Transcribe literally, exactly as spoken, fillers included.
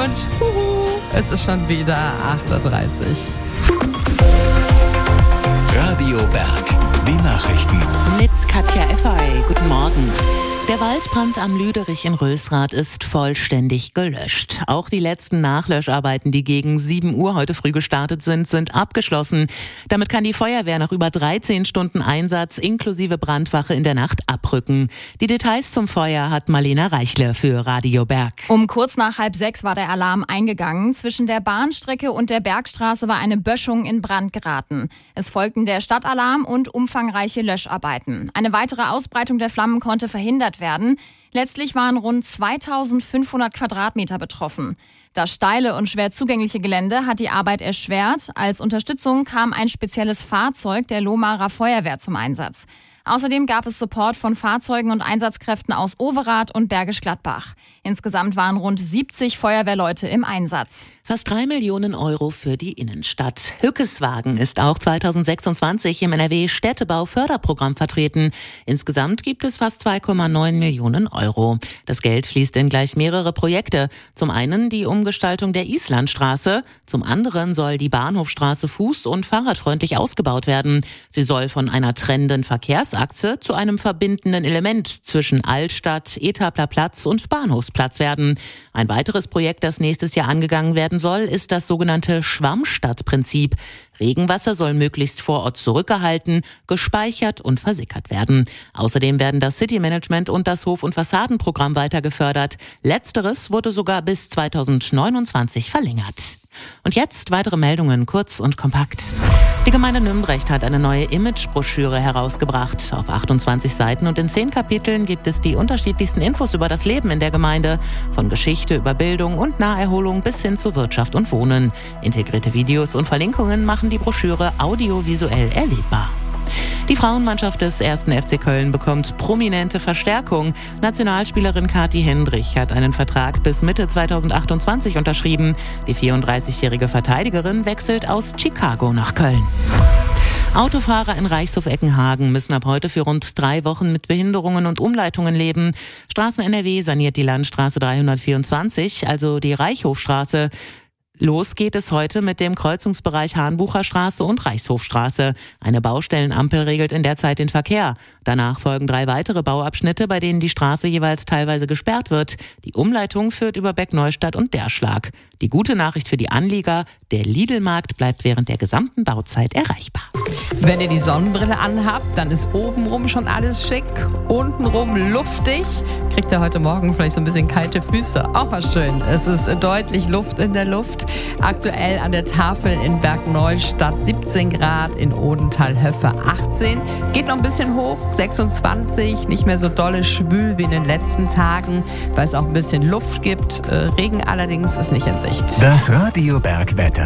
und huhu, es ist schon wieder acht Uhr dreißig. Radio Berg, die Nachrichten. Mit Katja Effay. Guten Morgen. Der Waldbrand am Lüderich in Rösrath ist vollständig gelöscht. Auch die letzten Nachlöscharbeiten, die gegen sieben Uhr heute früh gestartet sind, sind abgeschlossen. Damit kann die Feuerwehr nach über dreizehn Stunden Einsatz inklusive Brandwache in der Nacht abrücken. Die Details zum Feuer hat Marlena Reichle für Radio Berg. Um kurz nach halb sechs war der Alarm eingegangen. Zwischen der Bahnstrecke und der Bergstraße war eine Böschung in Brand geraten. Es folgten der Stadtalarm und umfangreiche Löscharbeiten. Eine weitere Ausbreitung der Flammen konnte verhindert werden. Letztlich waren rund zweitausendfünfhundert Quadratmeter betroffen. Das steile und schwer zugängliche Gelände hat die Arbeit erschwert. Als Unterstützung kam ein spezielles Fahrzeug der Lohmarer Feuerwehr zum Einsatz. Außerdem gab es Support von Fahrzeugen und Einsatzkräften aus Overath und Bergisch Gladbach. Insgesamt waren rund siebzig Feuerwehrleute im Einsatz. Fast drei Millionen Euro für die Innenstadt. Hückeswagen ist auch zweitausendsechsundzwanzig im N R W-Städtebau-Förderprogramm vertreten. Insgesamt gibt es fast zwei Komma neun Millionen Euro. Das Geld fließt in gleich mehrere Projekte. Zum einen die Umgestaltung der Islandstraße. Zum anderen soll die Bahnhofstraße fuß- und fahrradfreundlich ausgebaut werden. Sie soll von einer trennenden Verkehrsachse zu einem verbindenden Element zwischen Altstadt, Etapler Platz und Bahnhofsplatz werden. Ein weiteres Projekt, das nächstes Jahr angegangen werden soll, ist das sogenannte Schwammstadtprinzip. Regenwasser soll möglichst vor Ort zurückgehalten, gespeichert und versickert werden. Außerdem werden das City-Management und das Hof- und Fassadenprogramm weiter gefördert. Letzteres wurde sogar bis zweitausendneunundzwanzig verlängert. Und jetzt weitere Meldungen, kurz und kompakt. Die Gemeinde Nümbrecht hat eine neue Imagebroschüre herausgebracht. Auf achtundzwanzig Seiten und in zehn Kapiteln gibt es die unterschiedlichsten Infos über das Leben in der Gemeinde. Von Geschichte über Bildung und Naherholung bis hin zu Wirtschaft und Wohnen. Integrierte Videos und Verlinkungen machen die Broschüre audiovisuell erlebbar. Die Frauenmannschaft des ersten F C Köln bekommt prominente Verstärkung. Nationalspielerin Kathi Hendrich hat einen Vertrag bis Mitte zweitausendachtundzwanzig unterschrieben. Die vierunddreißigjährige Verteidigerin wechselt aus Chicago nach Köln. Autofahrer in Reichshof-Eckenhagen müssen ab heute für rund drei Wochen mit Behinderungen und Umleitungen leben. Straßen-N R W saniert die Landstraße dreihundertvierundzwanzig, also die Reichhofstraße. Los geht es heute mit dem Kreuzungsbereich Hahnbucher Straße und Reichshofstraße. Eine Baustellenampel regelt in der Zeit den Verkehr. Danach folgen drei weitere Bauabschnitte, bei denen die Straße jeweils teilweise gesperrt wird. Die Umleitung führt über Beckneustadt und Derschlag. Die gute Nachricht für die Anlieger: Der Lidl-Markt bleibt während der gesamten Bauzeit erreichbar. Wenn ihr die Sonnenbrille anhabt, dann ist obenrum schon alles schick, untenrum luftig. Kriegt ihr heute Morgen vielleicht so ein bisschen kalte Füße. Auch mal schön. Es ist deutlich Luft in der Luft. Aktuell an der Tafel in Bergneustadt siebzehn Grad, in Odenthal-Höffe achtzehn. Geht noch ein bisschen hoch, sechsundzwanzig. Nicht mehr so dolle schwül wie in den letzten Tagen, weil es auch ein bisschen Luft gibt. Regen allerdings ist nicht in Sicht. Das Radio Berg Wetter.